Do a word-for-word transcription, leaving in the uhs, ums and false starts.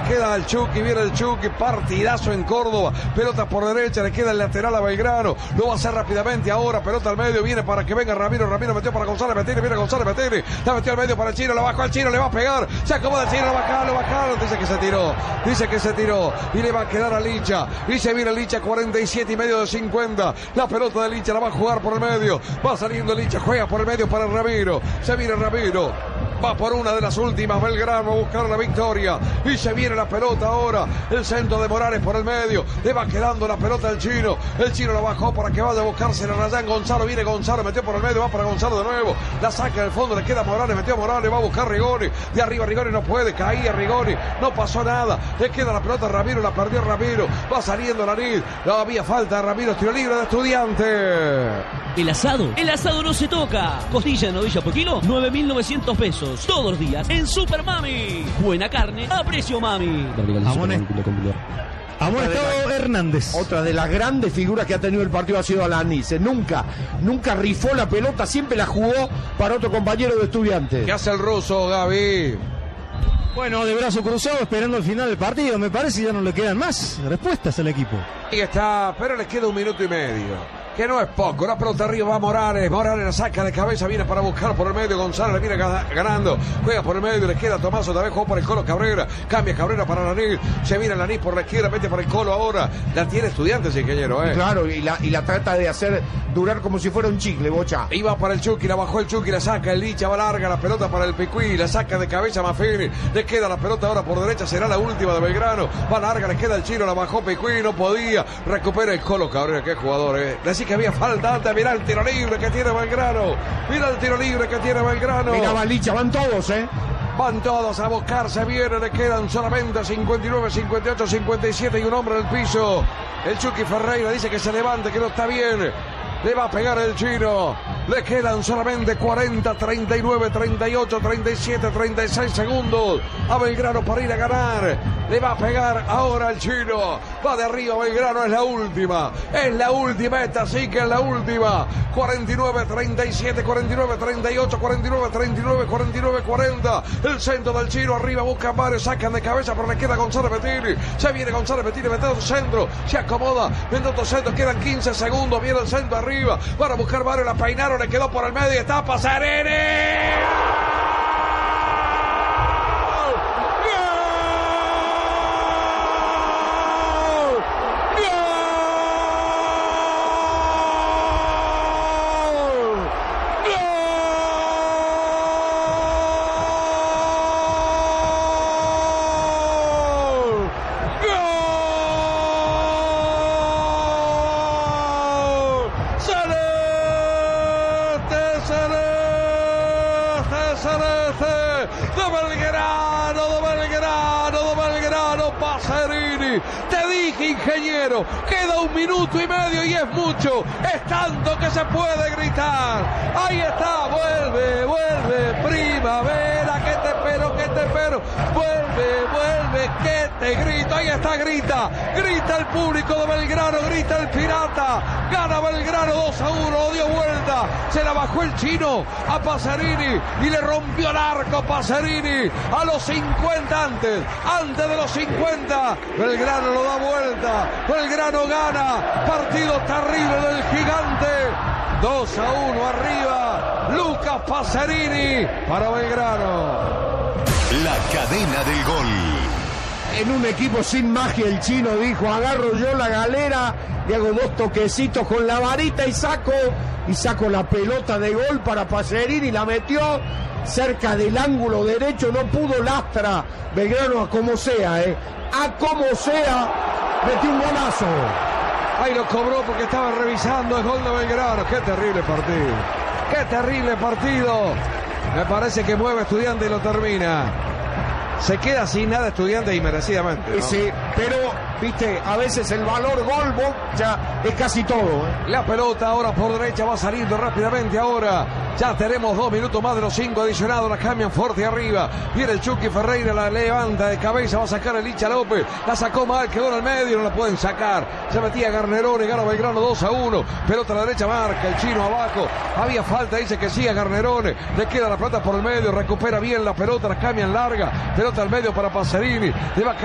queda al Chucky, viene el Chucky, partidazo en Córdoba, pelota por derecha, le queda el lateral a Belgrano, lo va a hacer rápidamente ahora, pelota al medio, viene para que venga Ramiro, Ramiro metió para González Betini, viene González Betini, la metió al medio para el Chino, la bajó al Chino, le va a pegar, se acomoda el Chino, lo bajaron, lo bajaron, dice que se tiró, dice que se tiró, y le va a quedar a Licha, y se viene Licha, cuarenta y siete y medio de cincuenta, la pelota de Licha la va a jugar por el medio, va saliendo Licha, juega por el medio para Ramiro, se viene Ramiro, va por una de las últimas, Belgrano a buscar la victoria, y se viene la pelota ahora, el centro de Morales por el medio, le va quedando la pelota al Chino, el Chino la bajó para que vaya a buscarse la Rayán, Gonzalo, viene Gonzalo, metió por el medio, va para Gonzalo de nuevo, la saca del fondo, le queda Morales, metió a Morales, va a buscar Rigoni, de arriba Rigoni no puede, caía Rigoni, no pasó nada, le queda la pelota a Ramiro, la perdió Ramiro, va saliendo Lanís, no había falta de Ramiro, tiro libre de Estudiante. El asado, el asado no se toca. Costilla de novilla por kilo, nueve mil novecientos pesos. Todos los días en Super Mami. Buena carne a precio Mami. Amonestado Hernández. Otra de las grandes figuras que ha tenido el partido ha sido Alanis. Nunca, nunca rifó la pelota, siempre la jugó para otro compañero de Estudiantes. ¿Qué hace el ruso, Gaby? Bueno, de brazo cruzado esperando el final del partido. Me parece que ya no le quedan más respuestas al equipo. Ahí está, pero le queda un minuto y medio. Que no es poco, una pelota arriba va Morales, Morales la saca de cabeza, viene para buscar por el medio, González viene ganando, juega por el medio, le queda Tomás otra vez, juega por el Colo Cabrera, cambia Cabrera para Lanís, se viene Lanís por la izquierda, mete para el Colo ahora, la tiene Estudiantes, ingeniero, eh. Claro, y la, y la trata de hacer durar como si fuera un chicle, Bocha. Iba para el Chucky, la bajó el Chucky, la saca el Licha, va larga la pelota para el Picuí, la saca de cabeza Maffini, le queda la pelota ahora por derecha, será la última de Belgrano, va larga, le queda el Chino, la bajó Picuí, no podía, recupera el Colo Cabrera, qué jugador, eh. Así que había falta antes, mira el tiro libre que tiene Belgrano, mira el tiro libre que tiene Belgrano. Mira Balicha, van todos, eh. Van todos a buscarse, viene, le quedan solamente cincuenta y nueve, cincuenta y ocho, cincuenta y siete y un hombre en el piso. El Chucky Ferreira dice que se levante, que no está bien. Le va a pegar el Chino. Le quedan solamente cuarenta, treinta y nueve, treinta y ocho, treinta y siete, treinta y seis segundos a Belgrano para ir a ganar. Le va a pegar ahora el Chino. Va de arriba Belgrano, es la última. Es la última, esta sí que es la última. cuarenta y nueve, treinta y siete, cuarenta y nueve, treinta y ocho, cuarenta y nueve, treinta y nueve, cuarenta y nueve, cuarenta. El centro del Chino, arriba busca varios, sacan de cabeza, pero le queda González Betini. Se viene González Betini, mete otro centro, se acomoda, mete otro centro, quedan quince segundos, viene el centro arriba, van a buscar varios, la peinaron, le quedó por el medio, está Pasarini. De Belgrano, de Belgrano, de Belgrano, Pasarini. Te dije, ingeniero, queda un minuto y medio y es mucho. Es tanto que se puede gritar. Ahí está, vuelve, vuelve, primavera, que te espero, que te espero. Vuelve, vuelve, que te grito. Ahí está, grita, grita el público de Belgrano, grita el Pirata. Gana Belgrano dos a uno, lo dio vuelta. Se la bajó el Chino a Pasarini y le rompió el arco Pasarini a los cincuenta antes, antes de los cincuenta. Belgrano lo da vuelta, Belgrano gana. Partido terrible del gigante. dos a uno arriba Lucas Pasarini para Belgrano. La cadena del gol. En un equipo sin magia, el Chino dijo: agarro yo la galera y hago dos toquecitos con la varita y saco y saco la pelota de gol para Pasarini, la metió cerca del ángulo derecho, no pudo Lastra. Belgrano a como sea, eh, a como sea, metió un golazo. Ahí lo cobró porque estaba revisando el gol de Belgrano. Qué terrible partido, qué terrible partido. Me parece que mueve Estudiante y lo termina. Se queda sin nada Estudiante y merecidamente, ¿no? Sí, pero, viste, a veces el valor gol ya es casi todo, ¿eh? La pelota ahora por derecha va saliendo rápidamente ahora. Ya tenemos dos minutos más de los cinco adicionados. La cambian fuerte arriba. Viene el Chucky Ferreira, la levanta de cabeza. Va a sacar el Licha López. La sacó mal, quedó en el medio. No la pueden sacar. Se metía Garnerone. Gana Belgrano dos a uno. Pelota a la derecha, marca el Chino abajo. Había falta, dice que siga Garnerone. Le queda la pelota por el medio. Recupera bien la pelota. La cambian larga. Pelota al medio para Pasarini. Le va a